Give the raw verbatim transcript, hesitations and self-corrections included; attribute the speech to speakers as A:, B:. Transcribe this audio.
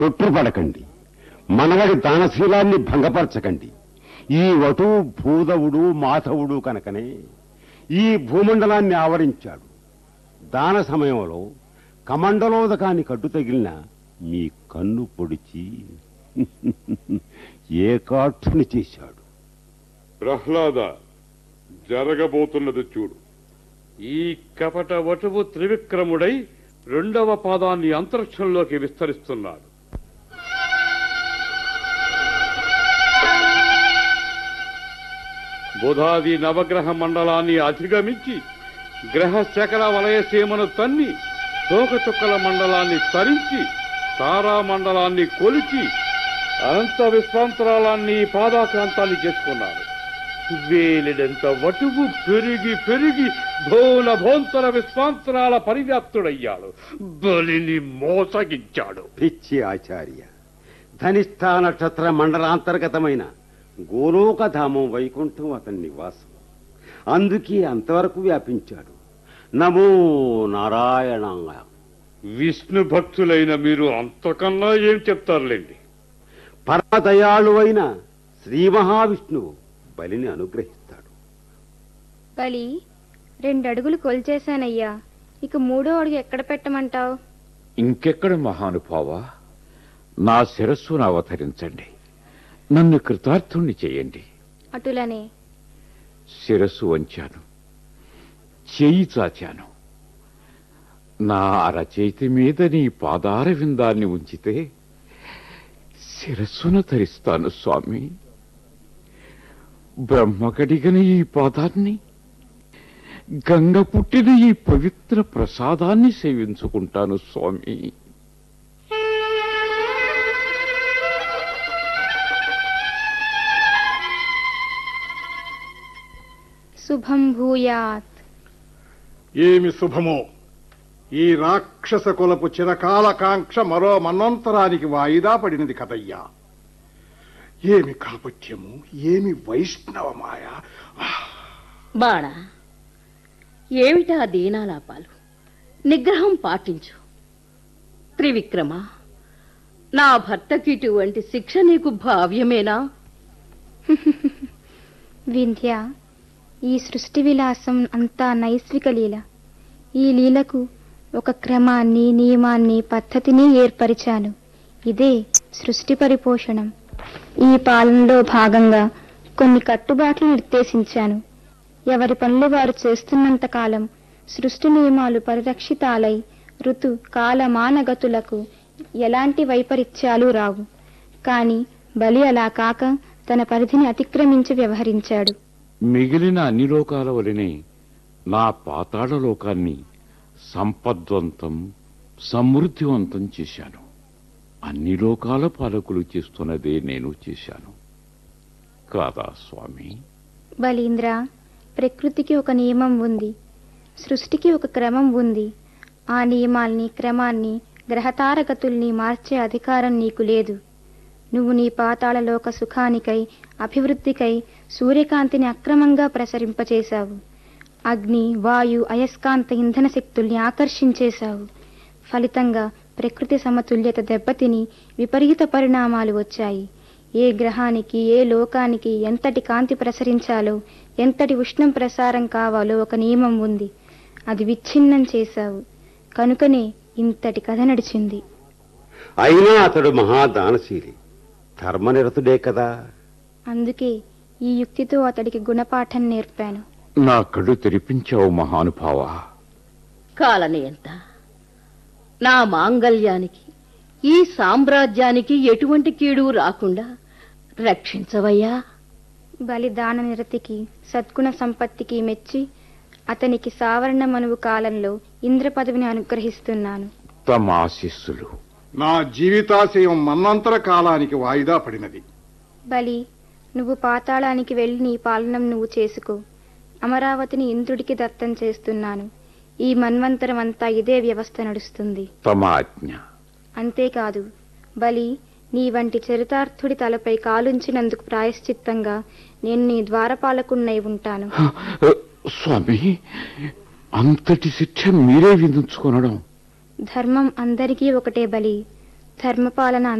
A: తొట్టుపడకండి, మనవడి దానశీలాన్ని భంగపరచకండి. ఈ వటు భూదవుడు మాధవుడు కనుకనే ఈ భూమండలాన్ని ఆవరించాడు. దాన సమయంలో కమండలోదకాన్ని కట్టు తగిలిన మీ కన్ను పొడిచి ఏకాక్షుని చేశాడు.
B: ప్రహ్లాద, జరగబోతున్నది చూడు.
C: ఈ కపట వటువు త్రివిక్రముడై రెండవ పాదాన్ని అంతరిక్షంలోకి విస్తరిస్తున్నాడు. బుధాది నవగ్రహ మండలాన్ని అధిగమించి గ్రహ శకల వలయసీమను తన్ని తోకచుక్కల మండలాన్ని తరించి తారా మండలాన్ని కొలిచి అనంత విశ్వాంతరాలాన్ని పాదాక్రాంతాన్ని చేసుకున్నాడు. వేలిడంత వటువు పెరిగి పెరిగి భోన భోంతర విశ్వాంతరాల పరివ్యాప్తుడయ్యాడు. బలిని మోసగించాడు.
A: పిచ్చి ఆచార్య, ధనిష్ఠ నక్షత్ర మండలాంతర్గతమైన గోలోకధామం వైకుంఠం అతని నివాసం. అందుకే అంతవరకు వ్యాపించాడు. నమో నారాయణాయ.
C: విష్ణు భక్తులైన మీరు అంతకన్నా ఏం చెప్తారులేండి.
A: పరమదయాళు అయిన శ్రీ మహావిష్ణువు బలిని అనుగ్రహిస్తాడు.
D: బలి, రెండడుగులు కొలిచేశానయ్యా, ఇక మూడో అడుగు ఎక్కడ పెట్టమంటావు?
E: ఇంకెక్కడ మహానుభావా, నా శిరస్సును అవతరించండి, నన్ను కృతార్థుణ్ణి చేయండి.
D: అటులనే
E: శిరస్సు వంచాను, చేయి చాచాను. నా అరచేతి మీద నీ పాదార విందాన్ని ఉంచితే శిరస్సును ధరిస్తాను స్వామి. బ్రహ్మ కడిగిన ఈ పాదాన్ని, గంగ పుట్టిన ఈ పవిత్ర ప్రసాదాన్ని సేవించుకుంటాను స్వామి.
D: శుభం భూయాత్.
F: ఏమి శుభమో! ఈ రాక్షస కులపు చిరకాల కాంక్ష మరో మన్వంతరానికి వాయిదా పడినది కదయ్యా. ఏమి కాపట్యము, ఏమి వైష్ణవమాయ!
G: బాణ, ఏమిటా దీనాలాపాలు? నిగ్రహం పాటించు. త్రివిక్రమ, నా భర్తకి ఇటువంటి శిక్ష నీకు భావ్యమేనా?
D: వింధ్య, ఈ సృష్టి విలాసం అంతా నైస్విక లీల. ఈ లీలకు ఒక క్రమాన్ని, నియమాన్ని, పద్ధతిని ఏర్పరిచాను. ఇదే సృష్టి పరిపోషణం. ఈ పాలనలో భాగంగా కొన్ని కట్టుబాట్లు నిర్దేశించాను. ఎవరి పనులు వారు చేస్తున్నంత కాలం సృష్టి నియమాలు పరిరక్షితాలై ఋతు కాలమానగతులకు ఎలాంటి వైపరీత్యాలు రావు. కాని బలి అలా కాక తన పరిధిని అతిక్రమించి వ్యవహరించాడు.
E: మిగిలిన అన్ని లోకాల వలనే నా పాతాళ లోకాన్ని సంపద్వంతం, సమృద్ధివంతం చేశాను. అన్ని లోకాల పాలకులు చేస్తున్నదే నేను చేశాను కాదా స్వామి?
D: బలీంద్ర, ప్రకృతికి ఒక నియమం ఉంది, సృష్టికి ఒక క్రమం ఉంది. ఆ నియమాల్ని, క్రమాన్ని, గ్రహతారగతుల్ని మార్చే అధికారం నీకు లేదు. నువ్వు నీ పాతాళలోక సుఖానికై, అభివృద్ధికై సూర్యకాంతిని అక్రమంగా ప్రసరింపచేశావు. అగ్ని, వాయు, అయస్కాంత ఇంధన శక్తుల్ని ఆకర్షించేశావు. ఫలితంగా ప్రకృతి సమతుల్యత దెబ్బతిని విపరీత పరిణామాలు వచ్చాయి. ఏ గ్రహానికి, ఏ లోకానికి ఎంతటి కాంతి ప్రసరించాలో, ఎంతటి ఉష్ణం ప్రసారం కావాలో ఒక నియమం ఉంది. అది విచ్ఛిన్నం చేశావు. కనుకనే ఇంతటి కథ నడిచింది.
A: అయినా అతడు మహాదానశీలి, ధర్మనిరతుడే కదా.
D: అందుకే ఈ యుక్తితో అతడికి గుణపాఠం నేర్పాను.
E: నా కళ్ళు తెరిపించావు మహానుభావా.
G: కాలని ఎంత నా మాంగళ్యానికి, ఈ సామ్రాజ్యానికి ఎటువంటి కీడు రాకుండా రక్షించవయ్యా.
D: బలిదాన నిరతికి, సద్గుణ సంపత్తికి మెచ్చి అతనికి సావరణ మనువు కాలంలో ఇంద్ర పదవిని అనుగ్రహిస్తున్నాను.
E: తమ ఆశీస్సులు.
F: నా జీవితాశయం మన్వంతర కాలానికి వాయిదా పడినది.
D: బలి, నువ్వు పాతాళానికి వెళ్లి నీ పాలనం నువ్వు చేసుకో. అమరావతిని ఇంద్రుడికి దత్తం చేస్తున్నాను. ఈ మన్వంతరం అంతా ఇదే వ్యవస్థ నడుస్తుంది.
E: తమ ఆజ్ఞ.
D: అంతేకాదు బలి, నీ వంటి చరితార్థుడి తలపై కాలుంచినందుకు ప్రాయశ్చిత్తంగా నేను నీ ద్వారపాలకున్నై ఉంటాను.
E: స్వామి, అంతటి శిక్ష మీరే విధించుకొనడం?
D: ధర్మం అందరికీ ఒకటే బలి. ధర్మపాలన